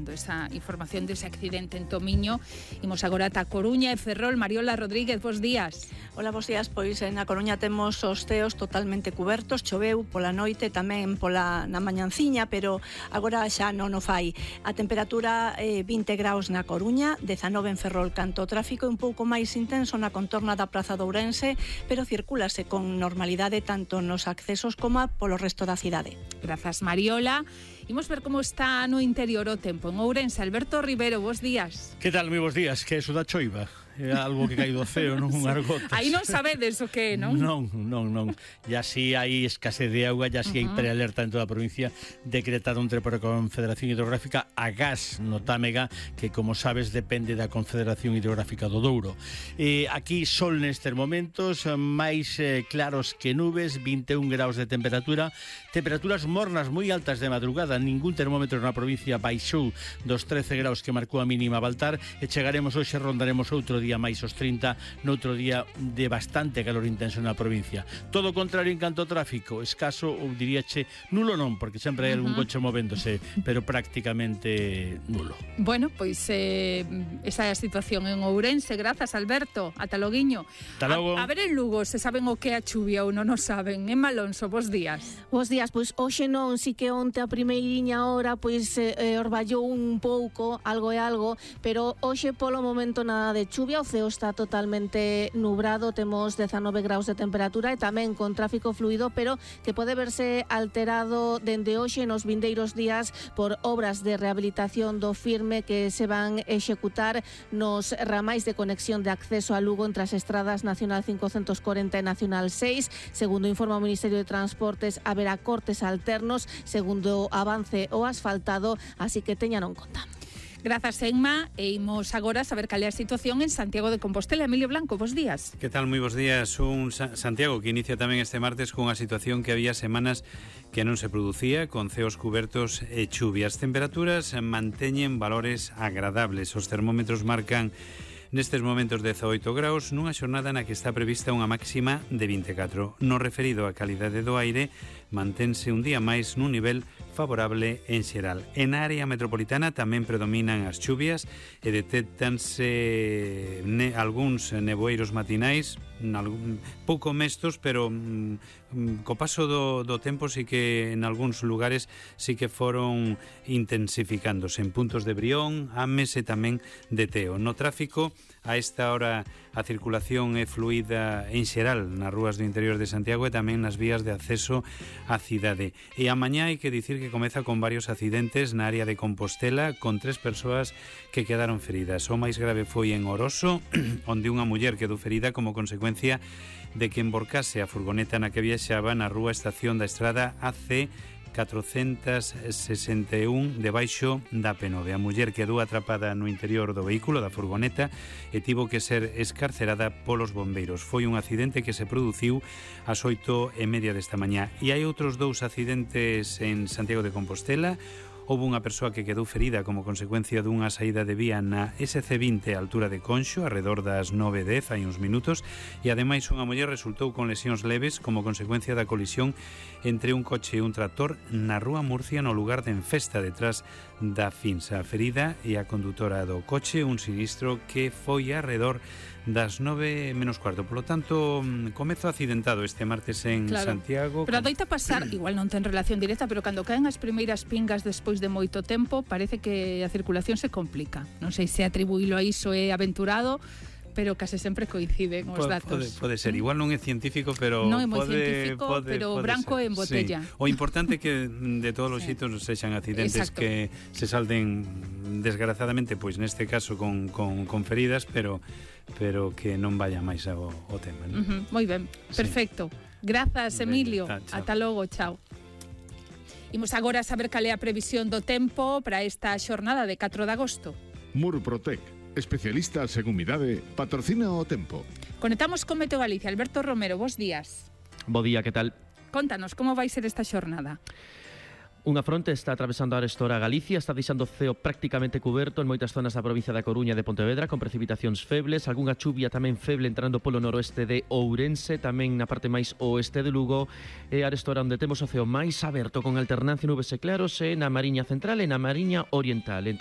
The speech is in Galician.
dando esa información dese accidente en Tomiño. Imos agora ata Coruña e Ferrol. Mariola Rodríguez, bos días. Hola, bos días. Pois na Coruña temos os ceos totalmente cubertos, choveu pola noite, tamén na mañanciña, pero agora xa non o fai. A temperatura 20 graus na Coruña, 19 en Ferrol, canto o tráfico un pouco máis intenso na contorna da Praza de Ourense, pero circúlase con normalidade tanto nos accesos como polo resto da cidade. Grazas, Mariola. Imos ver como está no interior o tempo. En Ourense, Alberto Rivero, bos días. Que tal, moi bos días? Que é eso da choiva? É algo que cae do ceo, non unhas gotas. Aí non sabedes o que é, non? Non. E así hai escasez de auga, e así hai prealerta en toda a provincia, decretado entre por a Confederación Hidrográfica a gas no Támega, que, como sabes, depende da Confederación Hidrográfica do Douro. Aquí sol nestes momentos, máis claros que nubes, 21 graus de temperatura, temperaturas mornas moi altas de madrugada, ningún termómetro na provincia baixou dos 13 graus que marcou a mínima Baltar, e chegaremos hoxe, rondaremos outro día máis os 30, noutro día de bastante calor intenso na provincia. Todo o contrario en canto ao tráfico, escaso, ou diríache nulo non, porque sempre hai algún coche movéndose, pero prácticamente nulo. Bueno, pois esa é a situación en Ourense. Grazas, Alberto. Ata loguiño. Ata logo. A ver en Lugo, se saben o que é a chuvia ou non o saben. En Malonso, bos días. Bos días, pois hoxe non, si que onte a primeiriña hora pois orballou un pouco, algo e algo, pero hoxe polo momento nada de chuvia. O ceo está totalmente nubrado, temos 19 graus de temperatura e tamén con tráfico fluido, pero que pode verse alterado dende hoxe nos vindeiros días por obras de rehabilitación do firme que se van executar nos ramais de conexión de acceso a Lugo entre as estradas Nacional 540 e Nacional 6. Segundo informa o Ministerio de Transportes, haberá cortes alternos segundo avance o asfaltado, así que teñan en conta. Grazas, Enma, e imos agora saber cal é a situación en Santiago de Compostela. Emilio Blanco, bos días. Que tal, moi bos días. Un Santiago que inicia tamén este martes cunha situación que había semanas que non se producía, con ceos cubertos e chuvias. Temperaturas manteñen valores agradables. Os termómetros marcan nestes momentos 18 graus nunha xornada na que está prevista unha máxima de 24. No referido á calidade do aire, mantense un día máis nun nivel favorable en xeral. En área metropolitana tamén predominan as chuvias e detéctanse algúns nevoeiros matinais, pouco mestos, pero co paso do tempo sí que en algúns lugares sí que foron intensificándose en puntos de Brión, Ames e tamén de Teo. No tráfico, a esta hora a circulación é fluida en xeral nas rúas do interior de Santiago e tamén nas vías de acceso á cidade. E a mañá hai que dicir que comeza con varios accidentes na área de Compostela, con 3 persoas que quedaron feridas. O máis grave foi en Oroso, onde unha muller quedou ferida como consecuencia de que emborcase a furgoneta na que viaxaba na rúa Estación da Estrada AC 461 debaixo da P9. A muller quedou atrapada no interior do vehículo da furgoneta e tivo que ser escarcerada polos bombeiros. Foi un accidente que se produciu ás 8:30 desta mañá. E hai outros 2 accidentes en Santiago de Compostela. Houve unha persoa que quedou ferida como consecuencia dunha saída de vía na SC20 a altura de Conxo, arredor das 9:10, hai uns minutos, e ademais unha muller resultou con lesións leves como consecuencia da colisión entre un coche e un tractor na rúa Murcia, no lugar de Enfesta, detrás da Finsa. A ferida e a condutora do coche, un sinistro que foi arredor das 9:15. Por lo tanto, comezo accidentado este martes en Santiago. Pero adoita pasar, igual non ten relación directa, pero cando caen as primeiras pingas despois de moito tempo, parece que a circulación se complica. Non sei se atribuílo a iso é aventurado, pero case sempre coinciden os datos. Pode ser, igual non é científico, pero non é moi científico, pero branco en botella. Sí. O importante é que de todos os xeitos sexan accidentes. Exacto. Que se salden desgraciadamente, pois neste caso con feridas, pero que non vaya máis ao tema, non? Moi ben, perfecto. Grazas, Emilio. Ata logo, chao. Imos agora a saber cal é a previsión do tempo para esta xornada de 4 de agosto. Murprotec, especialistas en humidade, patrocina o tempo. Conectamos con Meteo Galicia. Alberto Romero, bos días. Bo día, que tal? Contanos, como vai ser esta xornada? Unha fronte está atravesando a restora Galicia, está deixando o ceo prácticamente cuberto en moitas zonas da provincia da Coruña e de Pontevedra, con precipitacións febles, algunha chuvia tamén feble entrando polo noroeste de Ourense, tamén na parte máis oeste de Lugo, e a restora onde temos o ceo máis aberto, con alternancia nubes e claros, e na Mariña Central e na Mariña Oriental.